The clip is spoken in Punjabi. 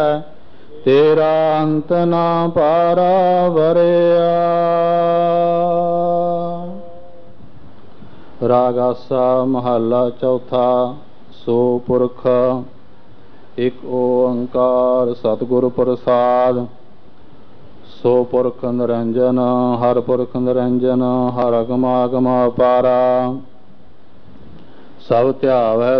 ਤੇਰਾ ਅੰਤ ਨਾ ਪਾਰਾ ਵਰਿਆ। ਰਾਗ ਆਸਾ ਮਹੱਲਾ ਚੌਥਾ। ਸੋ ਪੁਰਖ ਇਕ ਓੰਕਾਰ ਸਤਿਗੁਰ ਪ੍ਰਸਾਦ। ਸੋ ਪੁਰਖ ਨਿਰੰਜਨ ਹਰ ਪੁਰਖ ਨਿਰੰਜਨ ਹਰ ਅਗਮ ਅਗਮ ਅਪਾਰਾ। ਸਭ ਧਿਆਵੈ